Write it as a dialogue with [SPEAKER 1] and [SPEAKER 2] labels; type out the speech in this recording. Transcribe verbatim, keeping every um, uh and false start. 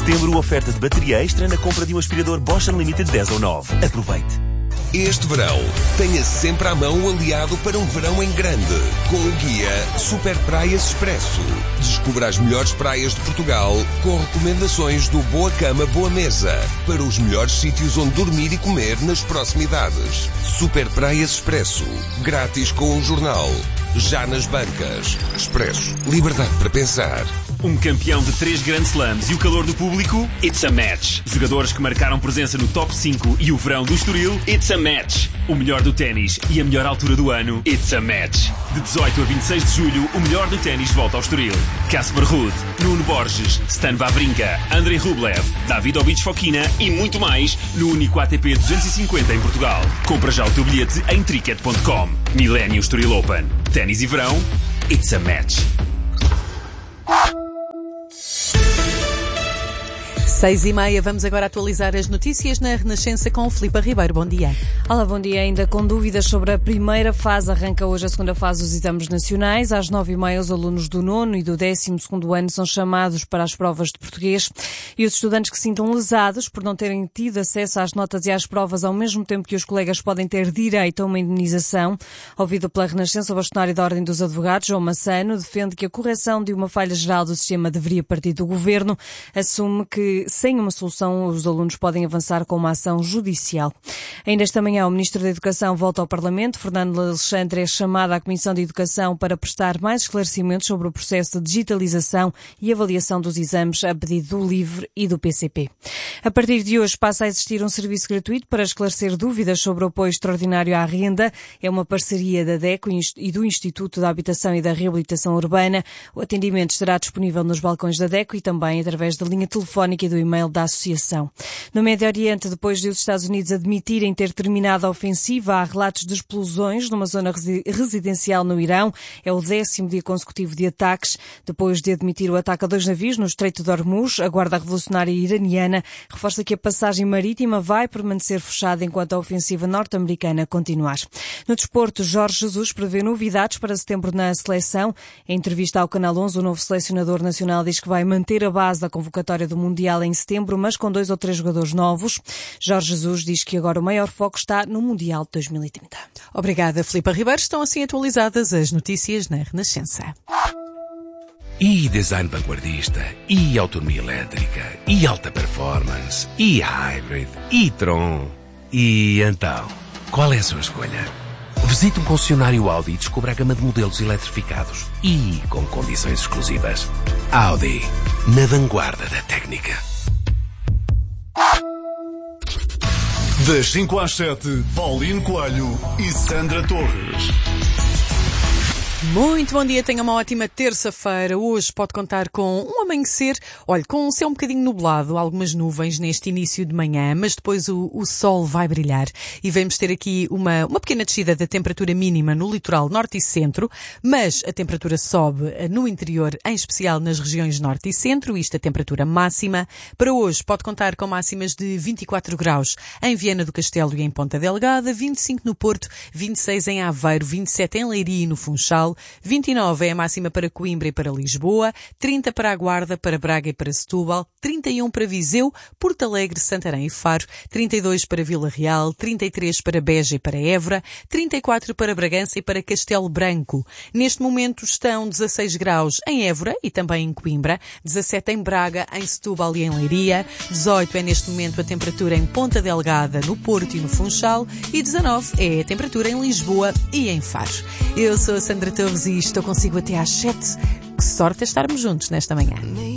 [SPEAKER 1] setembro, oferta de bateria extra na compra de um aspirador Bosch Unlimited dez ou nove. Aproveite!
[SPEAKER 2] Este verão, tenha sempre à mão o aliado para um verão em grande, com o guia Super Praias Expresso. Descubra as melhores praias de Portugal, com recomendações do Boa Cama, Boa Mesa, para os melhores sítios onde dormir e comer nas proximidades. Super Praias Expresso, grátis com o jornal. Já nas bancas. Expresso, liberdade para pensar.
[SPEAKER 3] Um campeão de três Grand Slams e o calor do público? It's a match. Jogadores que marcaram presença no top cinco e o verão do Estoril? It's a match. O melhor do ténis e a melhor altura do ano? It's a match. De dezoito a vinte e seis de julho, o melhor do ténis volta ao Estoril. Casper Ruud, Nuno Borges, Stan Wawrinka, Andrei Rublev, Davidovich Fokina e muito mais no único A T P duzentos e cinquenta em Portugal. Compra já o teu bilhete em tricket ponto com. Millennium Estoril Open. Ténis e verão? It's a match.
[SPEAKER 4] Seis e meia, vamos agora atualizar as notícias na Renascença com o Filipe Ribeiro. Bom dia.
[SPEAKER 5] Olá, bom dia. Ainda com dúvidas sobre a primeira fase, arranca hoje a segunda fase dos exames nacionais. Às nove e meia, os alunos do nono e do décimo segundo ano são chamados para as provas de português. E os estudantes que se sintam lesados por não terem tido acesso às notas e às provas ao mesmo tempo que os colegas podem ter direito a uma indenização. Ouvido pela Renascença, o bastonário da Ordem dos Advogados, João Massano, defende que a correção de uma falha geral do sistema deveria partir do Governo. Assume que sem uma solução, os alunos podem avançar com uma ação judicial. Ainda esta manhã, o Ministro da Educação volta ao Parlamento. Fernando Alexandre é chamado à Comissão de Educação para prestar mais esclarecimentos sobre o processo de digitalização e avaliação dos exames a pedido do LIVRE e do P C P. A partir de hoje passa a existir um serviço gratuito para esclarecer dúvidas sobre o apoio extraordinário à renda. É uma parceria da DECO e do Instituto da Habitação e da Reabilitação Urbana. O atendimento estará disponível nos balcões da DECO e também através da linha telefónica e do e-mail da associação. No Médio Oriente, depois de os Estados Unidos admitirem ter terminado a ofensiva, há relatos de explosões numa zona residencial no Irão. É o décimo dia consecutivo de ataques. Depois de admitir o ataque a dois navios no Estreito de Hormuz, a Guarda Revolucionária iraniana reforça que a passagem marítima vai permanecer fechada enquanto a ofensiva norte-americana continuar. No desporto, Jorge Jesus prevê novidades para setembro na seleção. Em entrevista ao Canal onze, o novo selecionador nacional diz que vai manter a base da convocatória do Mundial em setembro, mas com dois ou três jogadores novos. Jorge Jesus diz que agora o maior foco está no Mundial de dois mil e trinta.
[SPEAKER 4] Obrigada, Filipe Ribeiro. Estão assim atualizadas as notícias na Renascença.
[SPEAKER 6] E design vanguardista, e autonomia elétrica, e alta performance, e hybrid, e Tron. E então, qual é a sua escolha? Visite um concessionário Audi e descubra a gama de modelos eletrificados e com condições exclusivas. Audi, na vanguarda da técnica.
[SPEAKER 7] Das cinco às sete, Paulinho Coelho e Sandra Torres.
[SPEAKER 4] Muito bom dia, tenha uma ótima terça-feira. Hoje pode contar com um amanhecer, olha, com um céu um bocadinho nublado, algumas nuvens neste início de manhã, mas depois o, o sol vai brilhar e vamos ter aqui uma, uma pequena descida da temperatura mínima no litoral norte e centro, mas a temperatura sobe no interior, em especial nas regiões norte e centro, isto a temperatura máxima. Para hoje pode contar com máximas de vinte e quatro graus em Viana do Castelo e em Ponta Delgada, vinte e cinco no Porto, vinte e seis em Aveiro, vinte e sete em Leiria e no Funchal, vinte e nove é a máxima para Coimbra e para Lisboa, trinta para a Guarda, para Braga e para Setúbal, trinta e um para Viseu, Porto Alegre, Santarém e Faro, trinta e dois para Vila Real, trinta e três para Beja e para Évora, trinta e quatro para Bragança e para Castelo Branco. Neste momento estão dezasseis graus em Évora e também em Coimbra, dezassete em Braga, em Setúbal e em Leiria, dezoito é neste momento a temperatura em Ponta Delgada, no Porto e no Funchal e dezanove é a temperatura em Lisboa e em Faro. Eu sou a Sandra Torres e estou consigo até às sete. Que sorte é estarmos juntos nesta manhã.